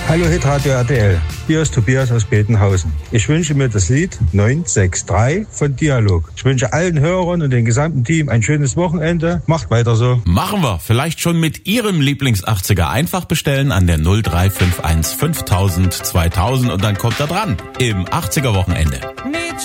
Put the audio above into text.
Hallo Hitradio RTL, hier ist Tobias aus Betenhausen. Ich wünsche mir das Lied 963 von Dialog. Ich wünsche allen Hörern und dem gesamten Team ein schönes Wochenende. Macht weiter so. Machen wir. Vielleicht schon mit Ihrem Lieblings-80er. Einfach bestellen an der 0351 5000 2000 und dann kommt er dran. Im 80er Wochenende.